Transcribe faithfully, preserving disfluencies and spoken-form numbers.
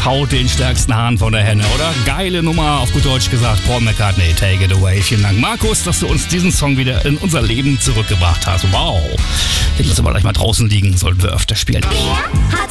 das haut den stärksten Hahn von der Henne, oder? Geile Nummer, auf gut Deutsch gesagt. Paul McCartney, take it away. Vielen Dank, Markus, dass du uns diesen Song wieder in unser Leben zurückgebracht hast. Wow. Den lassen wir gleich mal draußen liegen, sollten wir öfter spielen. Wer hat